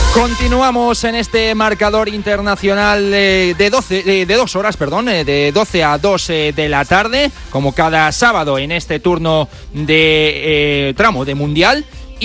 Continuamos en este marcador internacional de 12 a 2 de la tarde, como cada sábado en este turno de tramo de Mundial.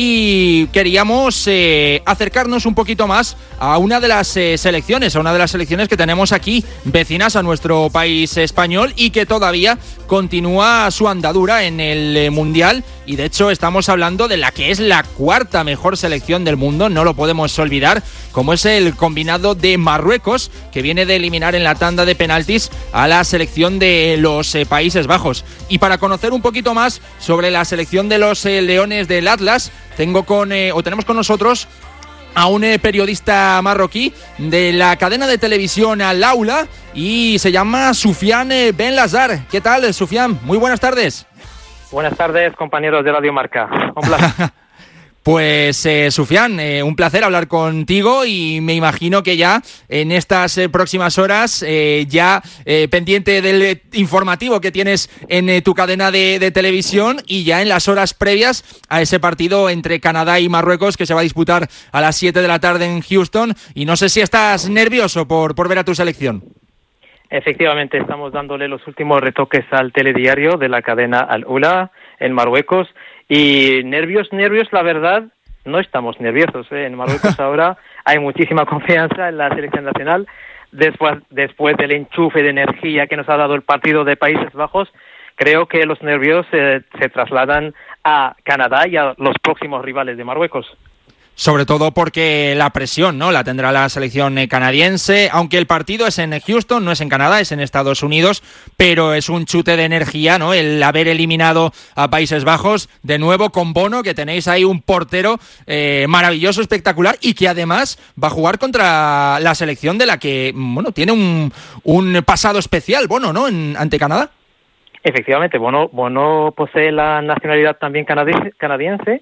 Y queríamos acercarnos un poquito más a una de las selecciones, que tenemos aquí, vecinas a nuestro país español y que todavía continúa su andadura en el Mundial. Y de hecho estamos hablando de la que es la cuarta mejor selección del mundo, no lo podemos olvidar, como es el combinado de Marruecos, que viene de eliminar en la tanda de penaltis a la selección de los Países Bajos. Y para conocer un poquito más sobre la selección de los Leones del Atlas, tenemos con nosotros a un periodista marroquí de la cadena de televisión Al Aula y se llama Soufiane Ben Lazar. ¿Qué tal, Soufiane? Muy buenas tardes. Buenas tardes, compañeros de Radio Marca. Un placer. Pues, Soufiane, un placer hablar contigo y me imagino que ya en estas próximas horas, pendiente del informativo que tienes en tu cadena de televisión y ya en las horas previas a ese partido entre Canadá y Marruecos que se va a disputar a las 7 de la tarde en Houston. Y no sé si estás nervioso por ver a tu selección. Efectivamente, estamos dándole los últimos retoques al telediario de la cadena Al Ula en Marruecos. Y nervios, la verdad, no estamos nerviosos, ¿eh? En Marruecos ahora hay muchísima confianza en la selección nacional. Después del enchufe de energía que nos ha dado el partido de Países Bajos, creo que los nervios se trasladan a Canadá y a los próximos rivales de Marruecos. Sobre todo porque la presión, ¿no?, la tendrá la selección canadiense, aunque el partido es en Houston, no es en Canadá, es en Estados Unidos, pero es un chute de energía, ¿no?, el haber eliminado a Países Bajos, de nuevo con Bono, que tenéis ahí un portero maravilloso, espectacular, y que además va a jugar contra la selección de la que, bueno, tiene un pasado especial, Bono, ¿no?, ante Canadá. Efectivamente, Bono posee la nacionalidad también canadiense,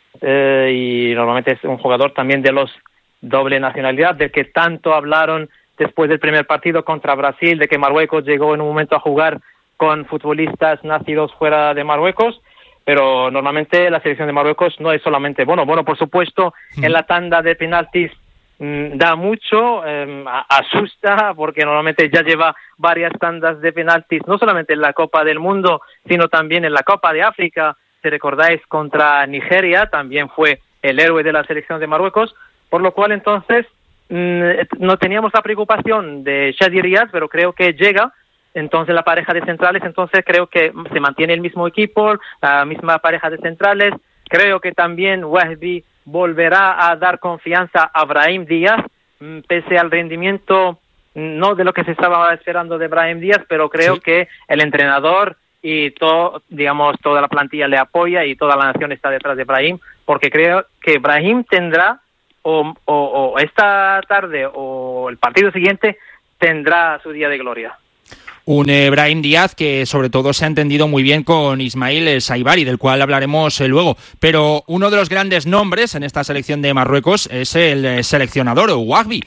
y normalmente es un jugador también de los doble nacionalidad, del que tanto hablaron después del primer partido contra Brasil, de que Marruecos llegó en un momento a jugar con futbolistas nacidos fuera de Marruecos, pero normalmente la selección de Marruecos no es solamente Bono, por supuesto, en la tanda de penaltis da mucho, asusta, porque normalmente ya lleva varias tandas de penaltis, no solamente en la Copa del Mundo, sino también en la Copa de África. Si recordáis, contra Nigeria también fue el héroe de la selección de Marruecos, por lo cual entonces no teníamos la preocupación de Shadi Riyad, pero creo que llega entonces la pareja de centrales, entonces creo que se mantiene el mismo equipo, la misma pareja de centrales. Creo que también Wahbi volverá a dar confianza a Brahim Díaz, pese al rendimiento no de lo que se estaba esperando de Brahim Díaz, pero creo que el entrenador y toda la plantilla le apoya y toda la nación está detrás de Brahim, porque creo que Brahim tendrá o esta tarde o el partido siguiente tendrá su día de gloria. Un Brahim Díaz que sobre todo se ha entendido muy bien con Ismail Saibari, del cual hablaremos luego. Pero uno de los grandes nombres en esta selección de Marruecos es el seleccionador Wahbi.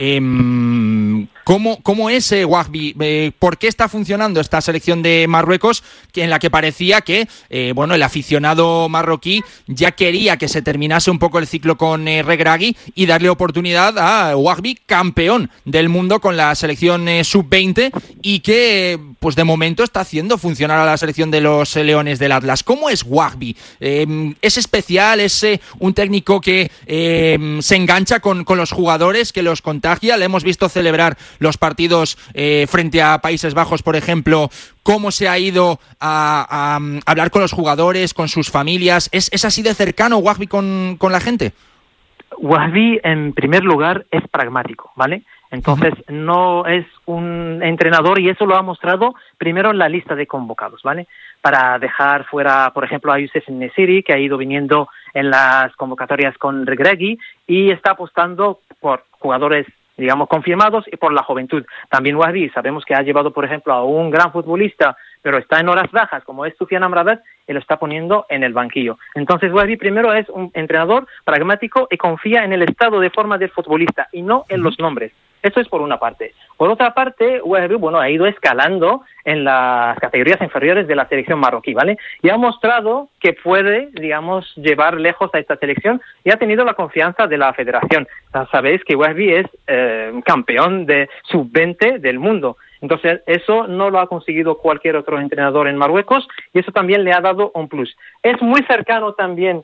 ¿Cómo es Wahbi? ¿Por qué está funcionando esta selección de Marruecos en la que parecía que el aficionado marroquí ya quería que se terminase un poco el ciclo con Regragui y darle oportunidad a Wahbi, campeón del mundo con la selección sub-20 y que pues de momento está haciendo funcionar a la selección de los Leones del Atlas? ¿Cómo es Wahbi? ¿Es especial? ¿Es un técnico que se engancha con los jugadores, que los contagia? Le hemos visto celebrar los partidos frente a Países Bajos, por ejemplo. ¿Cómo se ha ido a hablar con los jugadores, con sus familias? ¿Es así de cercano Wahbi con la gente? Wahbi, en primer lugar, es pragmático, ¿vale? Entonces, no es un entrenador, y eso lo ha mostrado primero en la lista de convocados, ¿vale? Para dejar fuera, por ejemplo, a Youssef Nesiri, que ha ido viniendo en las convocatorias con Regragui, y está apostando por jugadores, digamos, confirmados y por la juventud. También Wahbi, sabemos que ha llevado, por ejemplo, a un gran futbolista, pero está en horas bajas, como es Soufiane Amrabat, y lo está poniendo en el banquillo. Entonces, Wahbi primero es un entrenador pragmático y confía en el estado de forma del futbolista y no en los nombres. Esto es por una parte. Por otra parte, Wahbi, ha ido escalando en las categorías inferiores de la selección marroquí, ¿vale? Y ha mostrado que puede, digamos, llevar lejos a esta selección y ha tenido la confianza de la federación. Sabéis que Wahbi es campeón de sub-20 del mundo. Entonces, eso no lo ha conseguido cualquier otro entrenador en Marruecos y eso también le ha dado un plus. Es muy cercano también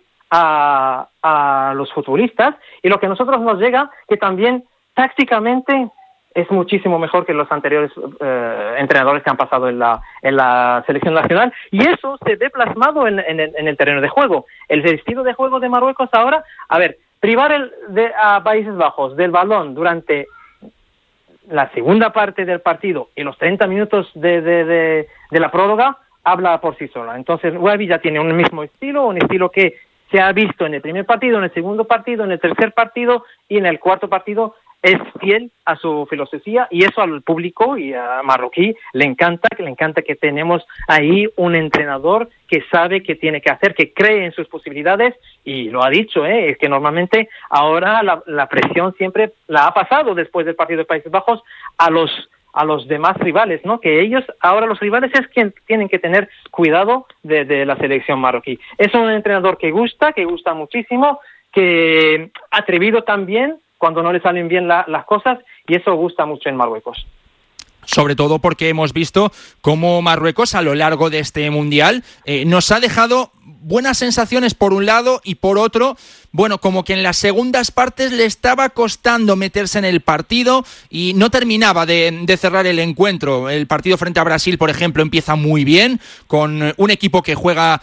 a los futbolistas y lo que a nosotros nos llega, que también tácticamente es muchísimo mejor que los anteriores entrenadores que han pasado en la selección nacional, y eso se ve plasmado en el terreno de juego. El estilo de juego de Marruecos ahora, privar a Países Bajos del balón durante la segunda parte del partido y los 30 minutos de la prórroga habla por sí sola. Entonces Wahbi ya tiene un mismo estilo, un estilo que se ha visto en el primer partido, en el segundo partido, en el tercer partido y en el cuarto partido. Es fiel a su filosofía y eso al público y a marroquí le encanta que tenemos ahí un entrenador que sabe qué tiene que hacer, que cree en sus posibilidades y lo ha dicho, es que normalmente ahora la presión siempre la ha pasado después del partido de Países Bajos a los demás rivales, ¿no? Que ellos, ahora los rivales es quien tienen que tener cuidado de la selección marroquí. Es un entrenador que gusta muchísimo, que atrevido también cuando no le salen bien las cosas, y eso gusta mucho en Marruecos. Sobre todo porque hemos visto cómo Marruecos a lo largo de este Mundial nos ha dejado buenas sensaciones por un lado y por otro, como que en las segundas partes le estaba costando meterse en el partido y no terminaba de cerrar el encuentro. El partido frente a Brasil, por ejemplo, empieza muy bien, con un equipo que juega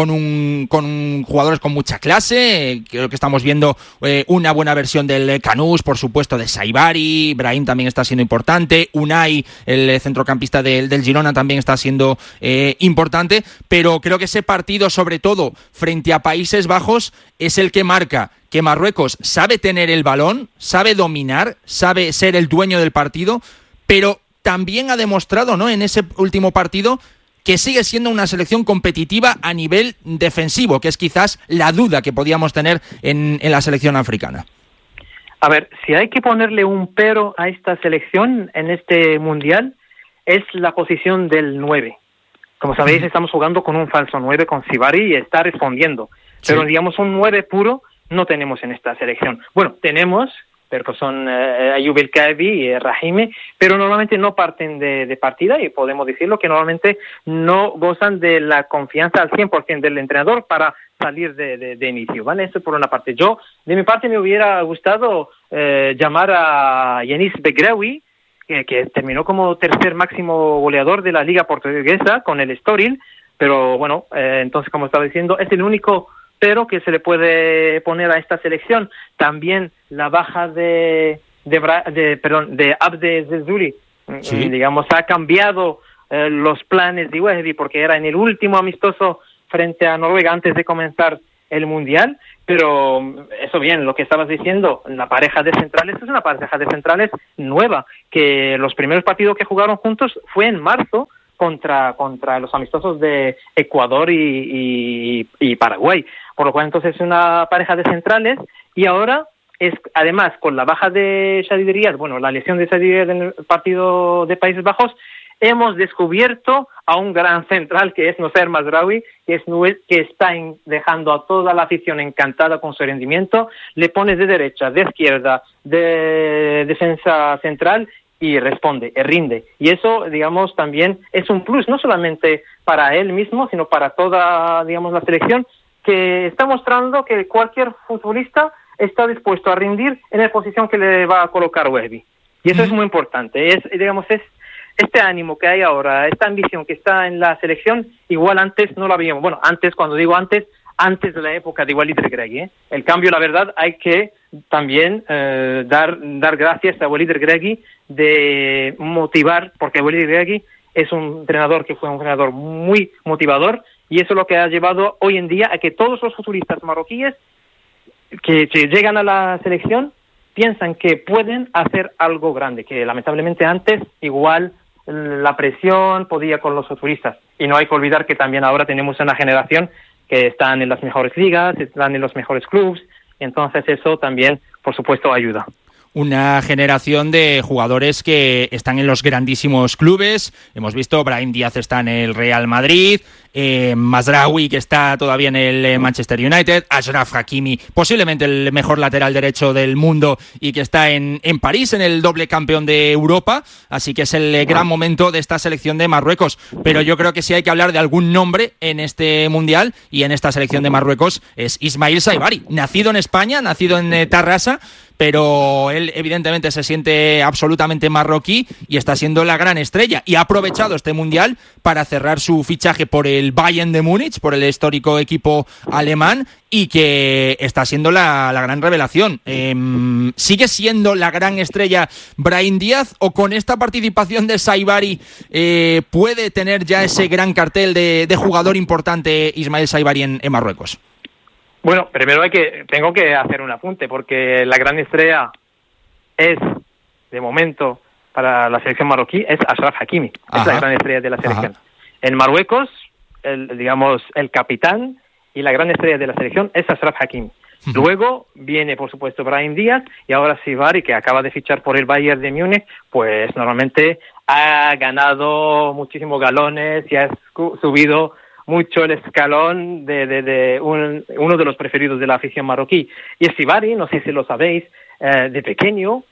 con jugadores con mucha clase. Creo que estamos viendo una buena versión del Canús, por supuesto, de Saibari. Brahim también está siendo importante. Unai, el centrocampista del Girona, también está siendo importante. Pero creo que ese partido, sobre todo frente a Países Bajos, es el que marca que Marruecos sabe tener el balón, sabe dominar, sabe ser el dueño del partido, pero también ha demostrado, ¿no?, en ese último partido, que sigue siendo una selección competitiva a nivel defensivo, que es quizás la duda que podíamos tener en la selección africana. A ver, si hay que ponerle un pero a esta selección en este Mundial, es la posición del 9. Como sabéis, estamos jugando con un falso 9, con Saibari, y está respondiendo. Sí. Pero, digamos, un 9 puro no tenemos en esta selección. Bueno, tenemos, pero son Ayoub El Kaabi y Rahimi, pero normalmente no parten de partida, y podemos decirlo que normalmente no gozan de la confianza al 100% del entrenador para salir de inicio, ¿vale? Eso por una parte. Yo, de mi parte, me hubiera gustado llamar a Yanis Begraoui, que terminó como tercer máximo goleador de la Liga Portuguesa con el Estoril, pero bueno, entonces, como estaba diciendo, es el único pero que se le puede poner a esta selección. También la baja de Abde Zezuli, sí, digamos, ha cambiado los planes de Wahbi, porque era en el último amistoso frente a Noruega antes de comenzar el Mundial, pero eso bien, lo que estabas diciendo, la pareja de centrales es una pareja de centrales nueva, que los primeros partidos que jugaron juntos fue en marzo contra los amistosos de Ecuador y Paraguay, por lo cual entonces es una pareja de centrales, y ahora es, además, con la baja de Shadid Riyad, la lesión de Shadid Riyad en el partido de Países Bajos, hemos descubierto a un gran central que es Noussair Mazraoui, que está dejando a toda la afición encantada con su rendimiento. Le pones de derecha, de izquierda, de defensa central y responde, rinde. Y eso, digamos, también es un plus, no solamente para él mismo, sino para toda, digamos, la selección, que está mostrando que cualquier futbolista está dispuesto a rendir en la posición que le va a colocar Wahbi. Y eso es muy importante. Es este ánimo que hay ahora, esta ambición que está en la selección, igual antes no la veíamos. Bueno, antes, cuando digo antes de la época de Walid Regragui. El cambio, la verdad, hay que también dar gracias a Walid Regragui de motivar, porque Walid Regragui es un entrenador que fue un entrenador muy motivador, y eso es lo que ha llevado hoy en día a que todos los futbolistas marroquíes que llegan a la selección piensan que pueden hacer algo grande, que lamentablemente antes igual la presión podía con los futbolistas. Y no hay que olvidar que también ahora tenemos una generación que están en las mejores ligas, están en los mejores clubes, entonces eso también, por supuesto, ayuda. una generación de jugadores que están en los grandísimos clubes. Hemos visto, Brahim Díaz está en el Real Madrid, Mazraoui, que está todavía en el Manchester United, Achraf Hakimi, posiblemente el mejor lateral derecho del mundo y que está en París, en el doble campeón de Europa, así que es el gran momento de esta selección de Marruecos. Pero yo creo que si hay que hablar de algún nombre en este Mundial y en esta selección de Marruecos es Ismaïl Saibari, nacido en España, nacido en Tarrasa, pero él evidentemente se siente absolutamente marroquí y está siendo la gran estrella y ha aprovechado este Mundial para cerrar su fichaje por el Bayern de Múnich, por el histórico equipo alemán, y que está siendo la gran revelación. ¿Sigue siendo la gran estrella Brahim Díaz o con esta participación de Saibari puede tener ya ese gran cartel de jugador importante Ismaïl Saibari en Marruecos? Bueno, primero tengo que hacer un apunte, porque la gran estrella es, de momento, para la selección marroquí, es Achraf Hakimi. Es la gran estrella de la selección. Ajá. En Marruecos, el capitán y la gran estrella de la selección es Achraf Hakimi. Luego viene, por supuesto, Brahim Díaz, y ahora Saibari, que acaba de fichar por el Bayern de Múnich, pues normalmente ha ganado muchísimos galones y ha subido mucho el escalón de uno de los preferidos de la afición marroquí. Y Saibari, no sé si lo sabéis, de pequeño,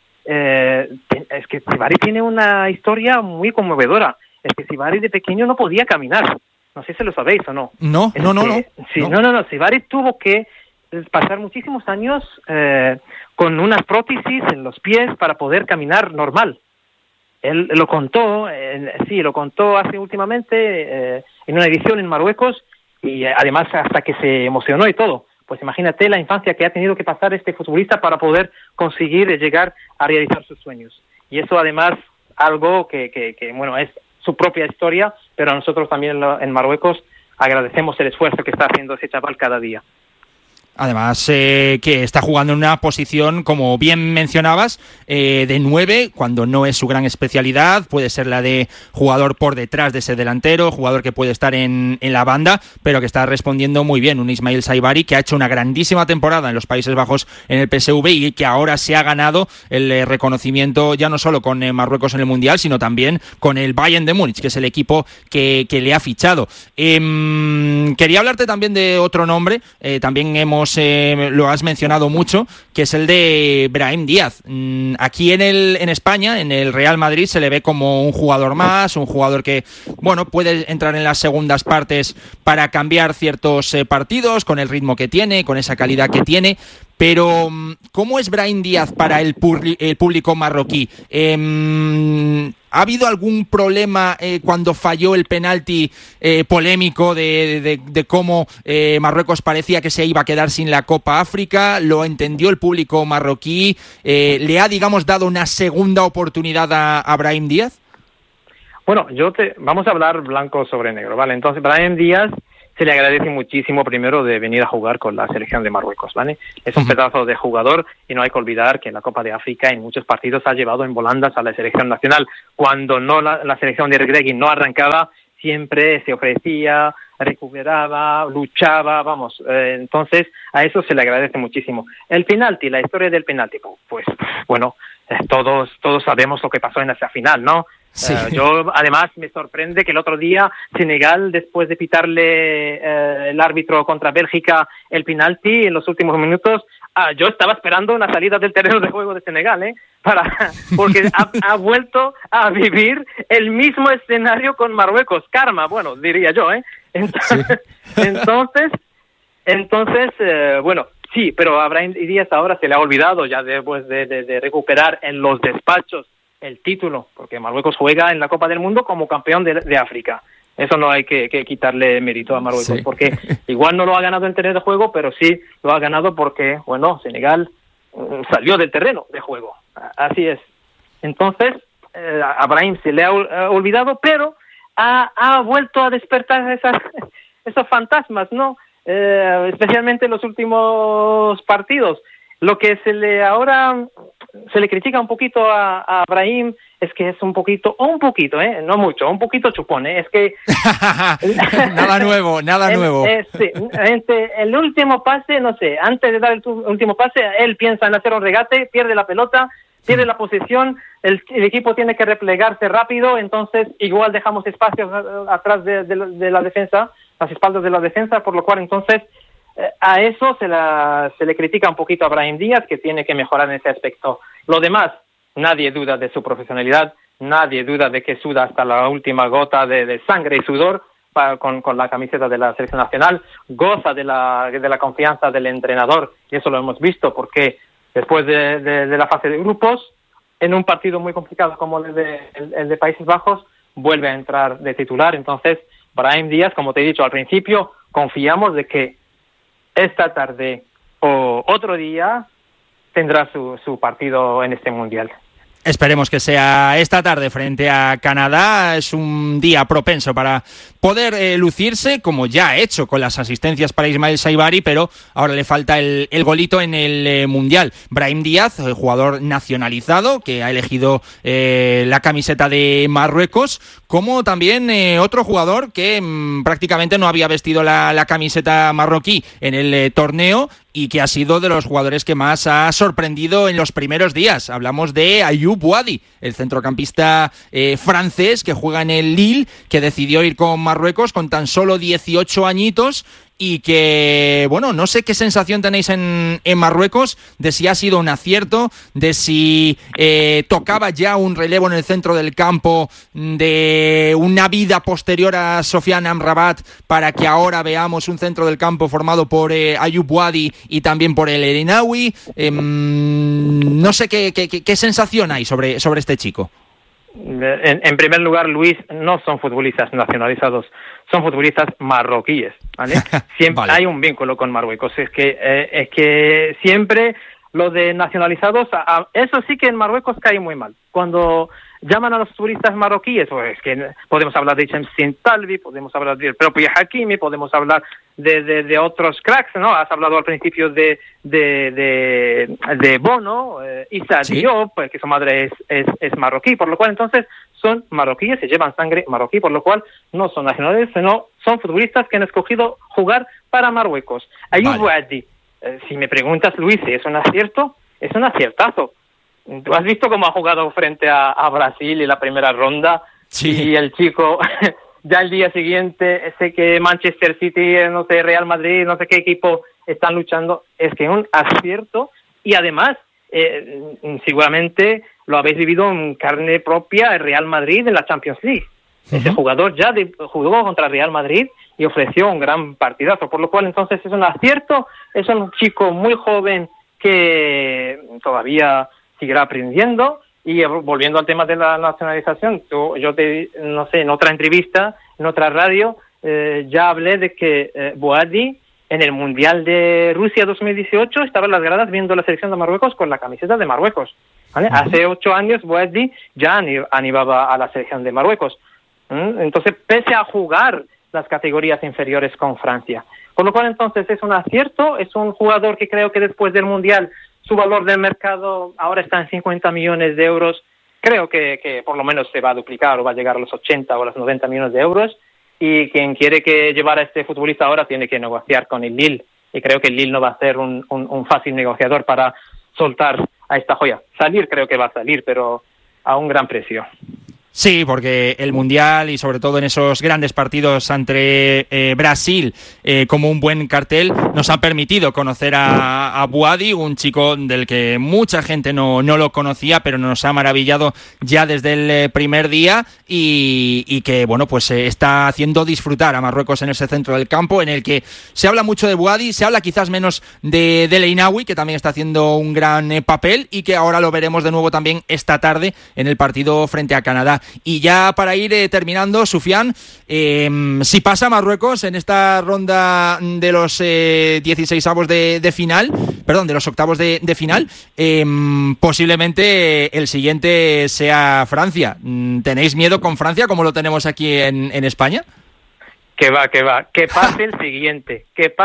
es que Saibari tiene una historia muy conmovedora. Es que Saibari de pequeño no podía caminar. No sé si lo sabéis o no. No. Sí, no. Saibari tuvo que pasar muchísimos años con unas prótesis en los pies para poder caminar normal. Él lo contó hace últimamente en una edición en Marruecos, y además hasta que se emocionó y todo. Pues imagínate la infancia que ha tenido que pasar este futbolista para poder conseguir llegar a realizar sus sueños. Y eso además algo que bueno, es su propia historia, pero nosotros también en Marruecos agradecemos el esfuerzo que está haciendo ese chaval cada día. Además, que está jugando en una posición, como bien mencionabas, de 9, cuando no es su gran especialidad. Puede ser la de jugador por detrás de ese delantero, jugador que puede estar en la banda, pero que está respondiendo muy bien. Un Ismaïl Saibari que ha hecho una grandísima temporada en los Países Bajos en el PSV y que ahora se ha ganado el reconocimiento ya no solo con Marruecos en el Mundial, sino también con el Bayern de Múnich, que es el equipo que le ha fichado. Quería hablarte también de otro nombre, también lo has mencionado mucho, que es el de Brahim Díaz. Aquí en España, en el Real Madrid, se le ve como un jugador más, un jugador que, bueno, puede entrar en las segundas partes para cambiar ciertos partidos, con el ritmo que tiene, con esa calidad que tiene. Pero, ¿cómo es Brahim Díaz para el público marroquí? ¿Ha habido algún problema cuando falló el penalti polémico de cómo Marruecos parecía que se iba a quedar sin la Copa África? ¿Lo entendió el público marroquí? ¿Le ha, digamos, dado una segunda oportunidad a Brahim Díaz? Bueno, vamos a hablar blanco sobre negro, ¿vale? Entonces, Brahim Díaz se le agradece muchísimo primero de venir a jugar con la selección de Marruecos, ¿vale? Es un pedazo de jugador y no hay que olvidar que en la Copa de África en muchos partidos ha llevado en volandas a la selección nacional. Cuando no la selección de Regragui no arrancaba, siempre se ofrecía, recuperaba, luchaba, vamos. Entonces, a eso se le agradece muchísimo. El penalti, la historia del penalti, pues bueno, todos sabemos lo que pasó en esa final, ¿no? Sí. Yo, además, me sorprende que el otro día Senegal, después de pitarle el árbitro contra Bélgica el penalti en los últimos minutos, yo estaba esperando una salida del terreno de juego de Senegal, porque ha vuelto a vivir el mismo escenario con Marruecos. Karma, bueno, diría yo, Entonces, bueno, sí, pero a Brahim Díaz ahora se le ha olvidado, ya después de recuperar en los despachos el título, porque Marruecos juega en la Copa del Mundo como campeón de África. Eso no hay que quitarle mérito a Marruecos, sí, porque igual no lo ha ganado en terreno de juego, pero sí lo ha ganado porque, bueno, Senegal salió del terreno de juego. Así es. Entonces, a Brahim se le ha olvidado, pero ha vuelto a despertar esos fantasmas, ¿no? Especialmente en los últimos partidos. Lo que se le critica un poquito a Brahim es que es un poquito, no mucho, un poquito chupón, es que... nada nuevo. Sí, el último pase, no sé, antes de dar el último pase, él piensa en hacer un regate, pierde la pelota, pierde la posesión, el equipo tiene que replegarse rápido, entonces igual dejamos espacios atrás de la defensa, las espaldas de la defensa, por lo cual entonces a eso se le critica un poquito a Brahim Díaz, que tiene que mejorar en ese aspecto. Lo demás, nadie duda de su profesionalidad, nadie duda de que suda hasta la última gota de sangre y sudor con la camiseta de la selección nacional, goza de la confianza del entrenador, y eso lo hemos visto porque después de la fase de grupos, en un partido muy complicado como el de Países Bajos, vuelve a entrar de titular. Entonces, Brahim Díaz, como te he dicho al principio, confiamos de que esta tarde o otro día tendrá su partido en este Mundial. Esperemos que sea esta tarde frente a Canadá. Es un día propenso para poder lucirse, como ya ha hecho con las asistencias para Ismael Saibari, pero ahora le falta el golito en el Mundial. Brahim Díaz, jugador nacionalizado, que ha elegido la camiseta de Marruecos, como también otro jugador que prácticamente no había vestido la camiseta marroquí en el torneo y que ha sido de los jugadores que más ha sorprendido en los primeros días. Hablamos de Ayoub Bouadi, el centrocampista francés que juega en el Lille, que decidió ir con Marruecos con tan solo 18 añitos y que, bueno, no sé qué sensación tenéis en Marruecos, de si ha sido un acierto, de si tocaba ya un relevo en el centro del campo, de una vida posterior a Sofiane Amrabat para que ahora veamos un centro del campo formado por Ayoub Bouadi y también por el Elinaoui. No sé qué sensación hay sobre este chico. En primer lugar, Luis, no son futbolistas nacionalizados, son futbolistas marroquíes, ¿vale? Siempre vale. Hay un vínculo con Marruecos, es que siempre lo de nacionalizados, eso sí que en Marruecos cae muy mal. Cuando llaman a los futbolistas marroquíes, pues que podemos hablar de Shamsin Talbi, podemos hablar del propio Hakimi, podemos hablar de otros cracks, ¿no? Has hablado al principio de Bono, Issa Diop, que su madre es marroquí, por lo cual entonces son marroquíes, se llevan sangre marroquí, por lo cual no son nacionales, sino son futbolistas que han escogido jugar para Marruecos. Ayoub Bouadi, si me preguntas, Luis, ¿es un acierto? Es un aciertazo. ¿Tú has visto cómo ha jugado frente a Brasil en la primera ronda? Sí. Y el chico, ya el día siguiente, sé que Manchester City, no sé, Real Madrid, no sé qué equipo están luchando. Es que un acierto. Y además, seguramente lo habéis vivido en carne propia el Real Madrid en la Champions League. Uh-huh. Ese jugador ya jugó contra Real Madrid y ofreció un gran partidazo. Por lo cual, entonces, es un acierto. Es un chico muy joven que todavía seguirá aprendiendo. Y volviendo al tema de la nacionalización, no sé, en otra entrevista, en otra radio, ya hablé de que Bouadi en el Mundial de Rusia 2018 estaba en las gradas viendo la selección de Marruecos con la camiseta de Marruecos, ¿vale? Uh-huh. Hace 8 años Bouadi ya animaba a la selección de Marruecos. Entonces, pese a jugar las categorías inferiores con Francia. Por lo cual, entonces, es un acierto, es un jugador que creo que después del Mundial su valor del mercado ahora está en 50 millones de euros. Creo que por lo menos se va a duplicar o va a llegar a los 80 o a los 90 millones de euros. Y quien quiere que llevar a este futbolista ahora tiene que negociar con el Lille. Y creo que el Lille no va a ser un fácil negociador para soltar a esta joya. Salir creo que va a salir, pero a un gran precio. Sí, porque el Mundial y sobre todo en esos grandes partidos ante Brasil como un buen cartel nos ha permitido conocer a Bouadi, un chico del que mucha gente no lo conocía, pero nos ha maravillado ya desde el primer día y que bueno, pues está haciendo disfrutar a Marruecos en ese centro del campo en el que se habla mucho de Bouadi, se habla quizás menos de Elinaoui, que también está haciendo un gran papel y que ahora lo veremos de nuevo también esta tarde en el partido frente a Canadá. Y ya para ir terminando, Sufian, si pasa Marruecos en esta ronda de los 16avos de final, perdón, de los octavos de final, posiblemente el siguiente sea Francia. ¿Tenéis miedo con Francia como lo tenemos aquí en España? Que va, que pase el siguiente,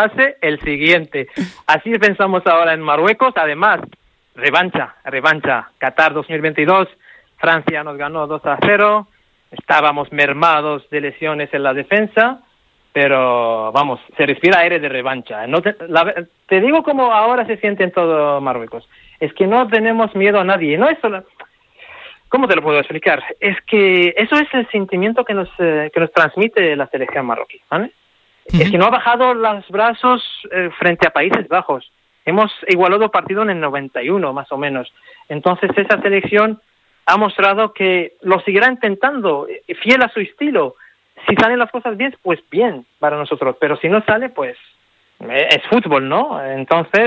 Así pensamos ahora en Marruecos. Además, revancha, Qatar 2022, Francia nos ganó 2-0, estábamos mermados de lesiones en la defensa pero vamos, se respira aire de revancha. Te digo cómo ahora se siente en todo Marruecos. Es que no tenemos miedo a nadie. No es solo... ¿Cómo te lo puedo explicar? Es que eso es el sentimiento que nos transmite la selección marroquí, ¿vale? Uh-huh. Es que no ha bajado los brazos frente a Países Bajos. Hemos igualado partido en el 91, más o menos. Entonces, esa selección ha mostrado que lo seguirá intentando, fiel a su estilo. Si salen las cosas bien, pues bien para nosotros. Pero si no sale, pues es fútbol, ¿no? Entonces,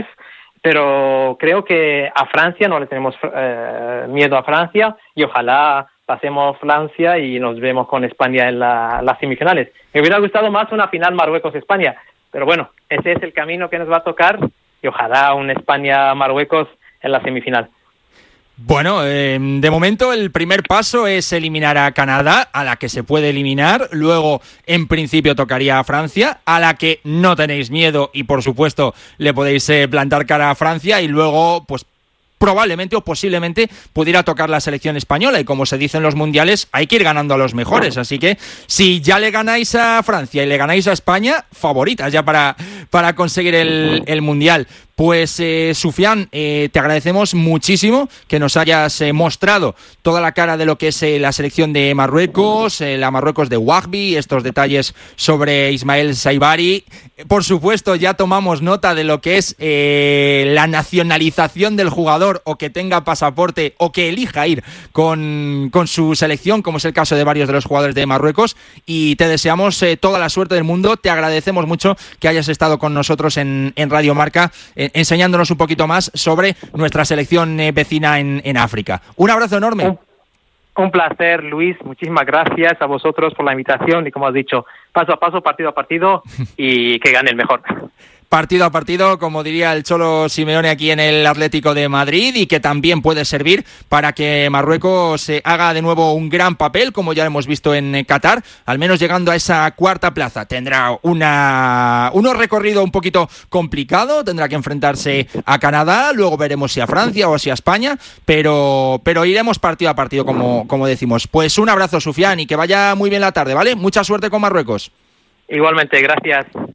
pero creo que a Francia no le tenemos miedo a Francia y ojalá pasemos Francia y nos vemos con España en las semifinales. Me hubiera gustado más una final Marruecos-España, pero bueno, ese es el camino que nos va a tocar y ojalá un España-Marruecos en la semifinal. Bueno, de momento el primer paso es eliminar a Canadá, a la que se puede eliminar. Luego, en principio, tocaría a Francia, a la que no tenéis miedo y, por supuesto, le podéis plantar cara a Francia. Y luego, pues, probablemente o posiblemente pudiera tocar la selección española. Y como se dice en los mundiales, hay que ir ganando a los mejores. Así que, si ya le ganáis a Francia y le ganáis a España, favoritas ya para conseguir el mundial. Pues, Sufian, te agradecemos muchísimo que nos hayas mostrado toda la cara de lo que es la selección de Marruecos, la Marruecos de Wahbi, estos detalles sobre Ismael Saibari. Por supuesto, ya tomamos nota de lo que es la nacionalización del jugador, o que tenga pasaporte o que elija ir con su selección, como es el caso de varios de los jugadores de Marruecos, y te deseamos toda la suerte del mundo. Te agradecemos mucho que hayas estado con nosotros en Radio Marca, enseñándonos un poquito más sobre nuestra selección vecina en África. Un abrazo enorme. Un placer, Luis. Muchísimas gracias a vosotros por la invitación y, como has dicho, paso a paso, partido a partido, y que gane el mejor. Partido a partido, como diría el Cholo Simeone aquí en el Atlético de Madrid, y que también puede servir para que Marruecos haga de nuevo un gran papel, como ya hemos visto en Qatar, al menos llegando a esa cuarta plaza. Tendrá un recorrido un poquito complicado, tendrá que enfrentarse a Canadá, luego veremos si a Francia o si a España, pero iremos partido a partido, como decimos. Pues un abrazo, Sufian, y que vaya muy bien la tarde, ¿vale? Mucha suerte con Marruecos. Igualmente, gracias.